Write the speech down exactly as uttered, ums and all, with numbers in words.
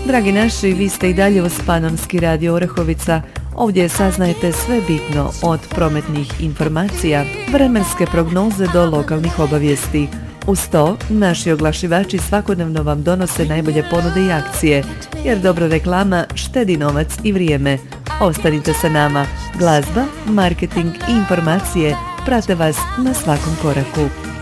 Dragi naši, vi ste i dalje uz Panonski radio Orehovica. Ovdje saznajete sve bitno od prometnih informacija, vremenske prognoze do lokalnih obavijesti. Uz to, naši oglašivači svakodnevno vam donose najbolje ponude i akcije, jer dobra reklama štedi novac i vrijeme. Ostanite sa nama. Glazba, marketing i informacije prate vas na svakom koraku.